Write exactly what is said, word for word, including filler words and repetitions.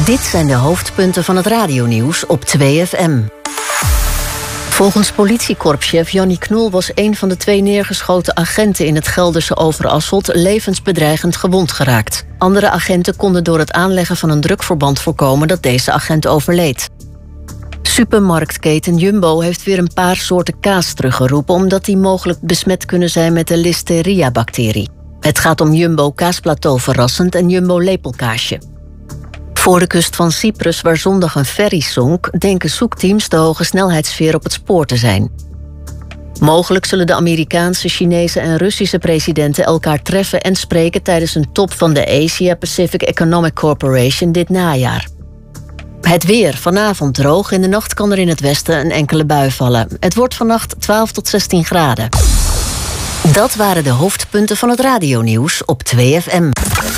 Dit zijn de hoofdpunten van het radionieuws op twee F M. Volgens politiekorpschef Jannie Knol was een van de twee neergeschoten agenten in het Gelderse Overasselt levensbedreigend gewond geraakt. Andere agenten konden door het aanleggen van een drukverband voorkomen dat deze agent overleed. Supermarktketen Jumbo heeft weer een paar soorten kaas teruggeroepen omdat die mogelijk besmet kunnen zijn met de Listeria-bacterie. Het gaat om Jumbo kaasplateau verrassend en Jumbo lepelkaasje. Voor de kust van Cyprus, waar zondag een ferry zonk, denken zoekteams de hoge snelheidssfeer op het spoor te zijn. Mogelijk zullen de Amerikaanse, Chinese en Russische presidenten elkaar treffen en spreken tijdens een top van de Asia Pacific Economic Corporation dit najaar. Het weer, vanavond droog, in de nacht kan er in het westen een enkele bui vallen. Het wordt vannacht twaalf tot zestien graden. Dat waren de hoofdpunten van het radionieuws op twee F M.